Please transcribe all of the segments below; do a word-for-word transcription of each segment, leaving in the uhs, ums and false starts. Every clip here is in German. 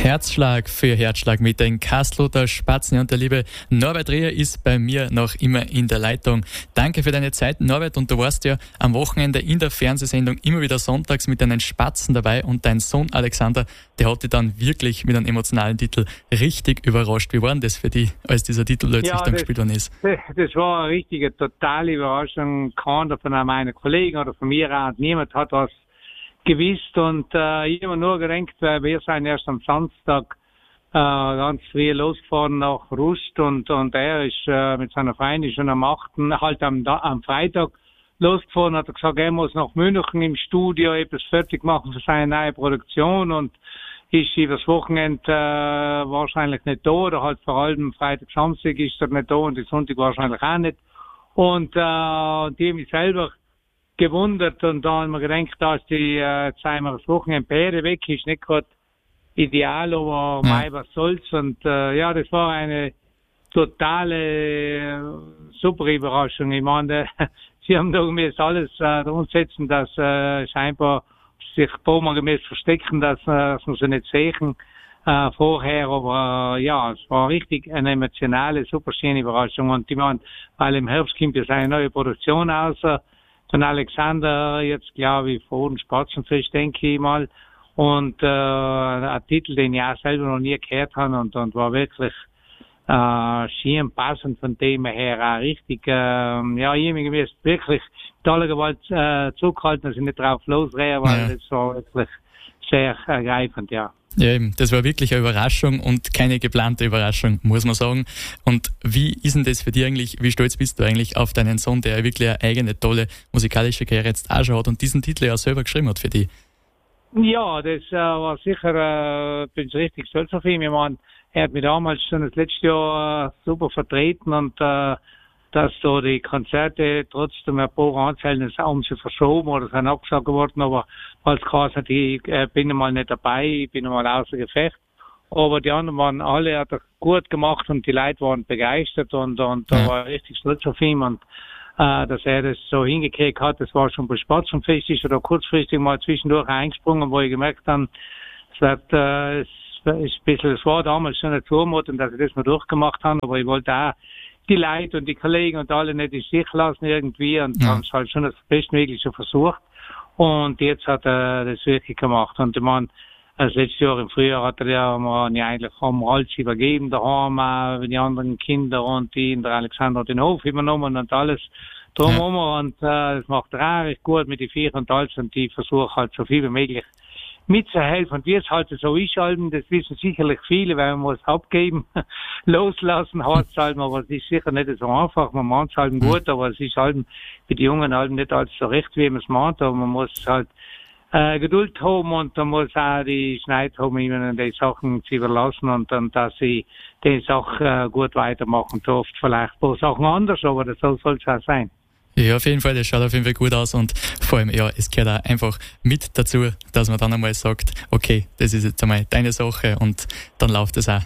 Herzschlag für Herzschlag mit den Kastelruther Spatzen. Und der liebe Norbert Rieher ist bei mir noch immer in der Leitung. Danke für deine Zeit, Norbert. Und du warst ja am Wochenende in der Fernsehsendung immer wieder sonntags mit deinen Spatzen dabei. Und dein Sohn Alexander, der hat dich dann wirklich mit einem emotionalen Titel richtig überrascht. Wie war denn das für dich, als dieser Titel plötzlich ja, dann das, gespielt worden ist? Das war eine richtige, totale Überraschung. Keiner von meinen Kollegen oder von mir auch. Niemand hat was gewusst, und äh, ich habe nur gedacht, weil wir sind erst am Samstag äh, ganz früh losgefahren nach Rust, und und er ist äh, mit seiner Freundin schon am achten halt am, am Freitag losgefahren, hat er gesagt, er muss nach München im Studio etwas fertig machen für seine neue Produktion, und ist übers Wochenende äh, wahrscheinlich nicht da, oder halt vor allem Freitag, Samstag ist er nicht da und die Sonntag wahrscheinlich auch nicht, und äh, die haben mich selber gewundert, und da haben wir gedacht, dass die äh, zweimal das Wochenende Bäre weg ist, nicht gerade ideal, aber ja. Mei, was soll's, und äh, ja, das war eine totale äh, super Überraschung. Ich meine, sie haben da gemäß alles äh, umsetzen, dass äh, scheinbar sich ein paar Mal gemäß verstecken, dass, äh, dass wir sie nicht sehen äh, vorher, aber äh, ja, es war richtig eine emotionale, super schöne Überraschung, und ich meine, weil im Herbst kommt ja seine neue Produktion aus, äh, von Alexander, jetzt glaube ich, vor dem Spatzenfest, denke ich mal. Und äh, ein Titel, den ich auch selber noch nie gehört habe, und, und war wirklich äh, schön passend von dem her, auch richtig, äh, ja, irgendwie ist wirklich tolle Gewalt äh, zurückhalten, dass ich nicht drauf losrehe, weil ja. Das war wirklich sehr ergreifend, ja. Ja, eben. Das war wirklich eine Überraschung und keine geplante Überraschung, muss man sagen. Und wie ist denn das für dich eigentlich? Wie stolz bist du eigentlich auf deinen Sohn, der wirklich eine eigene, tolle musikalische Karriere jetzt auch schon hat und diesen Titel ja selber geschrieben hat für dich? Ja, das äh, war sicher, äh, bin ich richtig stolz auf ihn. Ich meine, er hat mich damals schon das letzte Jahr äh, super vertreten, und äh, dass so die Konzerte trotzdem ein paar Anzeichen haben sie verschoben oder sind abgesagt worden, aber als Kase, ich äh, bin einmal nicht dabei, ich bin einmal außer Gefecht. Aber die anderen waren alle, hat er gut gemacht, und die Leute waren begeistert, und, und da war ich richtig stolz auf ihn, und äh, dass er das so hingekriegt hat. Das war schon bei Spatzenfest, ist er da kurzfristig mal zwischendurch eingesprungen, wo ich gemerkt habe, es wird, äh, es ist ein bisschen, es war damals schon eine Zumutung, dass ich das mal durchgemacht habe, aber ich wollte auch die Leute und die Kollegen und alle nicht in Stich lassen irgendwie, und ja. Haben es halt schon das Bestmögliche versucht, und jetzt hat er das wirklich gemacht, und ich meine, das letzte Jahr im Frühjahr hat er ja mal eigentlich haben alles übergeben, daheim auch die anderen Kinder, und die, der Alexander hat den Hof übernommen und alles drumherum, ja. Und äh, das macht er auch recht gut mit den vier und alles, und die versuchen halt so viel wie möglich mitzuhelfen. Und wie es halt so ist, das wissen sicherlich viele, weil man muss abgeben, loslassen, hat es halt, aber es ist sicher nicht so einfach. Man macht es halt gut, aber es ist halt für die Jungen halt nicht alles so recht, wie man es macht, aber man muss halt äh, Geduld haben, und man muss auch die Schneid haben, ihnen die Sachen zu überlassen, und dann, dass sie die Sache äh, gut weitermachen. So oft vielleicht ein paar Sachen anders, aber das soll es auch sein. Ja, auf jeden Fall, das schaut auf jeden Fall gut aus, und vor allem, ja, es gehört auch einfach mit dazu, dass man dann einmal sagt, okay, das ist jetzt einmal deine Sache, und dann läuft es auch.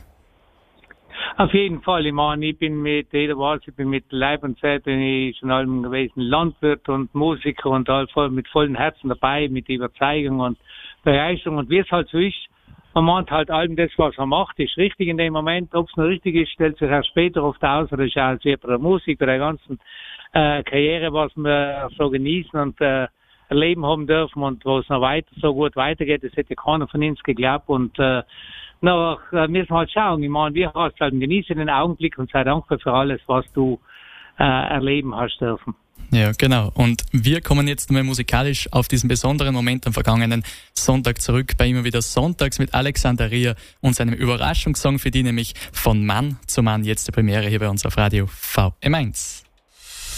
Auf jeden Fall, ich meine, ich bin mit jeder Wahl, ich bin mit Leib und Seele, bin ich schon allem gewesen, Landwirt und Musiker, und all voll, mit vollem Herzen dabei, mit Überzeugung und Begeisterung, und wie es halt so ist, man meint halt allem das, was man macht, ist richtig in dem Moment. Ob es noch richtig ist, stellt sich erst später oft aus, oder ist auch sehr bei der Musik, bei der ganzen äh, Karriere, was wir so genießen und äh, erleben haben dürfen, und wo es noch weiter so gut weitergeht, das hätte keiner von uns geglaubt, und äh, noch äh, müssen wir halt schauen. Ich meine, wir hast halt genießen den Augenblick und sei dankbar für alles, was du äh, erleben hast dürfen. Ja, genau. Und wir kommen jetzt mal musikalisch auf diesen besonderen Moment am vergangenen Sonntag zurück, bei immer wieder Sonntags mit Alexander Rieher und seinem Überraschungssong für die, nämlich von Mann zu Mann, jetzt die Premiere hier bei uns auf Radio V M eins.